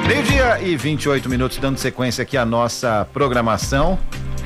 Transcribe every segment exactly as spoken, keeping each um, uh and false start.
Meio-dia e vinte e oito minutos, dando sequência aqui à nossa programação.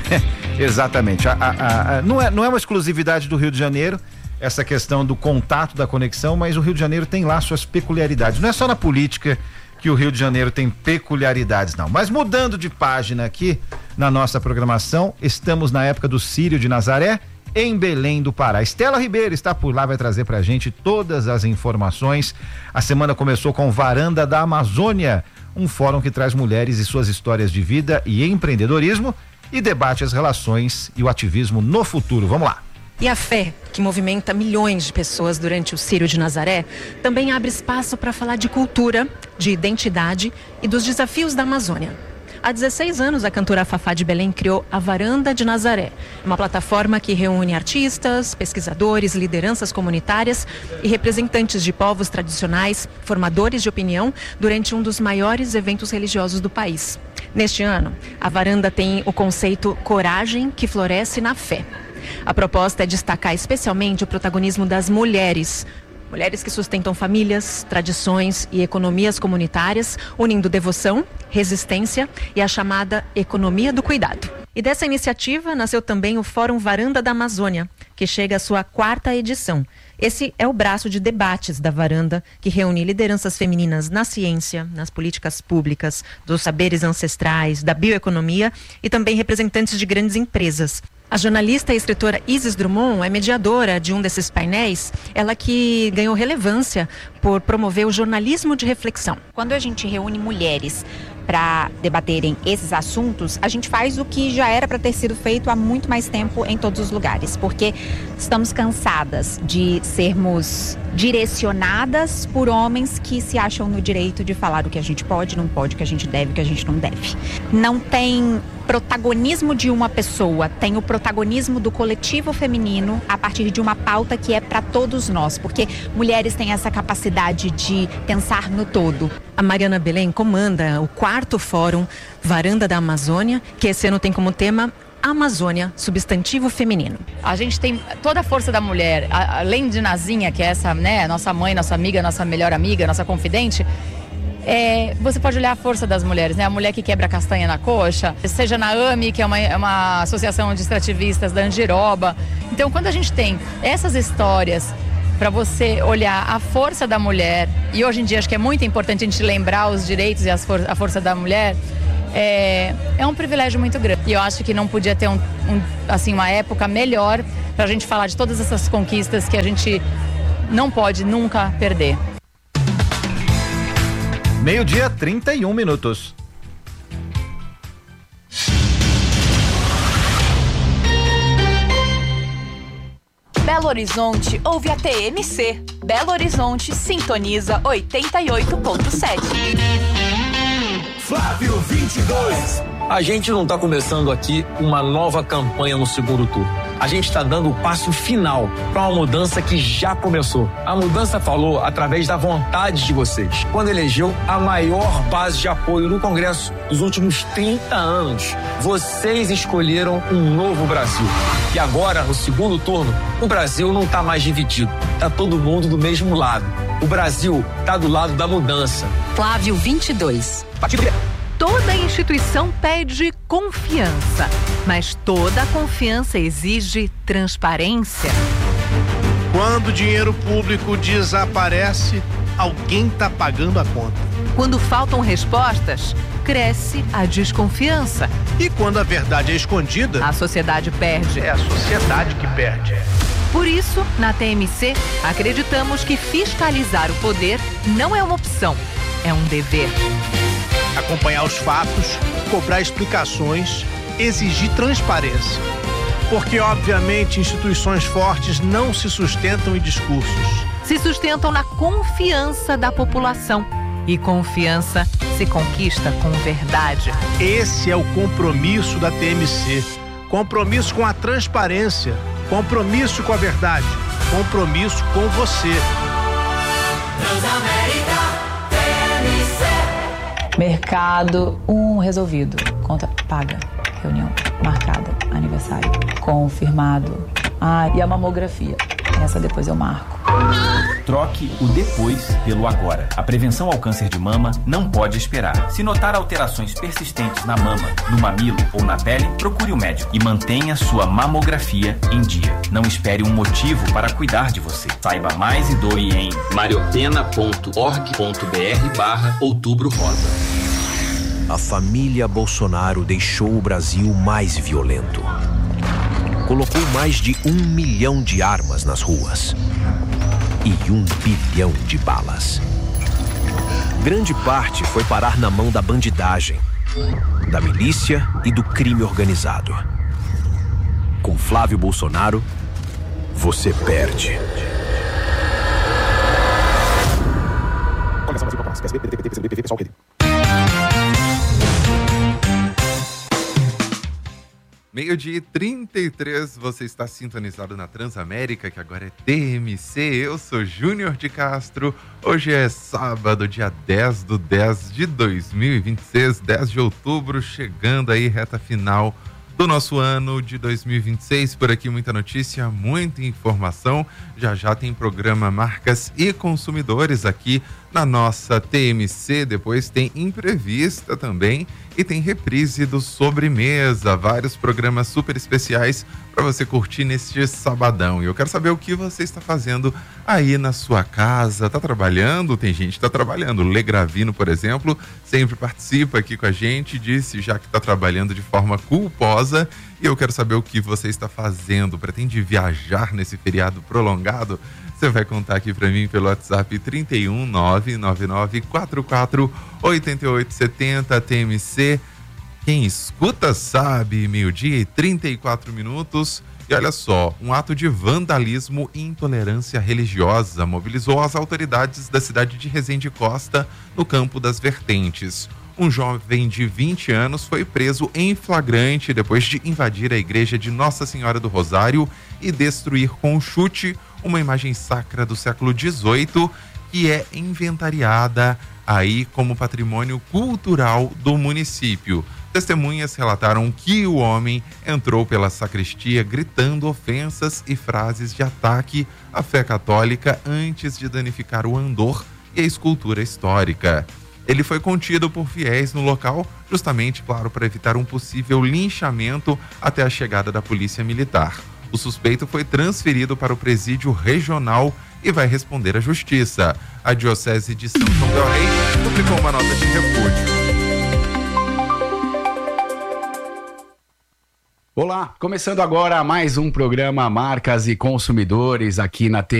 Exatamente. A, a, a, não, é, não é uma exclusividade do Rio de Janeiro, essa questão do contato, da conexão, mas o Rio de Janeiro tem lá suas peculiaridades. Não é só na política que o Rio de Janeiro tem peculiaridades, não. Mas mudando de página aqui na nossa programação, estamos na época do Círio de Nazaré, em Belém do Pará. Estela Ribeiro está por lá, vai trazer pra gente todas as informações. A semana começou com Varanda da Amazônia, um fórum que traz mulheres e suas histórias de vida e empreendedorismo e debate as relações e o ativismo no futuro. Vamos lá. E a fé, que movimenta milhões de pessoas durante o Círio de Nazaré, também abre espaço para falar de cultura, de identidade e dos desafios da Amazônia. Há dezesseis anos, a cantora Fafá de Belém criou a Varanda de Nazaré, uma plataforma que reúne artistas, pesquisadores, lideranças comunitárias e representantes de povos tradicionais, formadores de opinião, durante um dos maiores eventos religiosos do país. Neste ano, a Varanda tem o conceito Coragem que Floresce na Fé. A proposta é destacar especialmente o protagonismo das mulheres, mulheres que sustentam famílias, tradições e economias comunitárias, unindo devoção, resistência e a chamada economia do cuidado. E dessa iniciativa nasceu também o Fórum Varanda da Amazônia, que chega à sua quarta edição. Esse é o braço de debates da Varanda, que reúne lideranças femininas na ciência, nas políticas públicas, dos saberes ancestrais, da bioeconomia e também representantes de grandes empresas. A jornalista e escritora Isis Drummond é mediadora de um desses painéis, ela que ganhou relevância por promover o jornalismo de reflexão. Quando a gente reúne mulheres para debaterem esses assuntos, a gente faz o que já era para ter sido feito há muito mais tempo em todos os lugares, porque estamos cansadas de sermos direcionadas por homens que se acham no direito de falar o que a gente pode, não pode, o que a gente deve, o que a gente não deve. Não tem protagonismo de uma pessoa, tem o protagonismo do coletivo feminino a partir de uma pauta que é para todos nós, porque mulheres têm essa capacidade de pensar no todo. A Mariana Belém comanda o quarto fórum Varanda da Amazônia, que esse ano tem como tema Amazônia, substantivo feminino. A gente tem toda a força da mulher, a, além de Nazinha, que é essa, né, nossa mãe, nossa amiga, nossa melhor amiga, nossa confidente. É, você pode olhar a força das mulheres, né? A mulher que quebra castanha na coxa, seja na A M I, que é uma, é uma associação de extrativistas da Andiroba. Então, quando a gente tem essas histórias para você olhar a força da mulher, e hoje em dia acho que é muito importante a gente lembrar os direitos e as for- a força da mulher, é, é um privilégio muito grande. E eu acho que não podia ter um, um, assim, uma época melhor para a gente falar de todas essas conquistas que a gente não pode nunca perder. Meio-dia, trinta e um minutos. Belo Horizonte ouve a T M C. Belo Horizonte sintoniza oitenta e oito ponto sete. Flávio vinte e dois. A gente não está começando aqui uma nova campanha no segundo turno. A gente está dando o passo final para uma mudança que já começou. A mudança falou através da vontade de vocês, quando elegeu a maior base de apoio no Congresso dos últimos trinta anos. Vocês escolheram um novo Brasil. E agora, no segundo turno, o Brasil não está mais dividido. Está todo mundo do mesmo lado. O Brasil está do lado da mudança. Flávio vinte e dois. Toda instituição pede confiança, mas toda confiança exige transparência. Quando o dinheiro público desaparece, alguém está pagando a conta. Quando faltam respostas, cresce a desconfiança. E quando a verdade é escondida, a sociedade perde. É a sociedade que perde. Por isso, na T M C, acreditamos que fiscalizar o poder não é uma opção, é um dever. Acompanhar os fatos, cobrar explicações, exigir transparência. Porque, obviamente, instituições fortes não se sustentam em discursos. Se sustentam na confiança da população. E confiança se conquista com verdade. Esse é o compromisso da T M C. Compromisso com a transparência. Compromisso com a verdade. Compromisso com você. Transamérica T M C. Mercado, um resolvido. Conta paga. Reunião marcada. Aniversário confirmado. Ah, e a mamografia. Essa depois eu marco. Troque o depois pelo agora. A prevenção ao câncer de mama não pode esperar. Se notar alterações persistentes na mama, no mamilo ou na pele, procure o médico e mantenha sua mamografia em dia. Não espere um motivo para cuidar de você. Saiba mais e doe em mariopena ponto org ponto br barra outubro rosa. A família Bolsonaro deixou o Brasil mais violento. Colocou mais de um milhão de armas nas ruas e um bilhão de balas. Grande parte foi parar na mão da bandidagem, da milícia e do crime organizado. Com Flávio Bolsonaro, você perde. Meio-dia e trinta e três, você está sintonizado na Transamérica, que agora é T M C. Eu sou Júnior de Castro. Hoje é sábado, dia dez do dez de dois mil e vinte e seis, dez de outubro, chegando aí, reta final do nosso ano de dois mil e vinte e seis. Por aqui muita notícia, muita informação. Já já tem programa Marcas e Consumidores aqui na nossa T M C. Depois tem entrevista também e tem reprise do Sobremesa. Vários programas super especiais para você curtir neste sabadão. E eu quero saber o que você está fazendo aí na sua casa. Tá trabalhando? Tem gente que tá trabalhando. Lê Gravino, por exemplo, sempre participa aqui com a gente. Disse já que tá trabalhando de forma culposa. E eu quero saber o que você está fazendo. Pretende viajar nesse feriado prolongado? Você vai contar aqui para mim pelo WhatsApp trinta e um, nove nove nove quatro quatro oito oito sete zero T M C. Quem escuta sabe, meio-dia e trinta e quatro minutos. E olha só, um ato de vandalismo e intolerância religiosa mobilizou as autoridades da cidade de Resende Costa, no Campo das Vertentes. Um jovem de vinte anos foi preso em flagrante depois de invadir a igreja de Nossa Senhora do Rosário e destruir com um chute uma imagem sacra do século dezoito, que é inventariada aí como patrimônio cultural do município. Testemunhas relataram que o homem entrou pela sacristia gritando ofensas e frases de ataque à fé católica antes de danificar o andor e a escultura histórica. Ele foi contido por fiéis no local, justamente, claro, para evitar um possível linchamento até a chegada da polícia militar. O suspeito foi transferido para o presídio regional e vai responder à justiça. A Diocese de São João del Rei publicou uma nota de repúdio. Olá, começando agora mais um programa Marcas e Consumidores aqui na T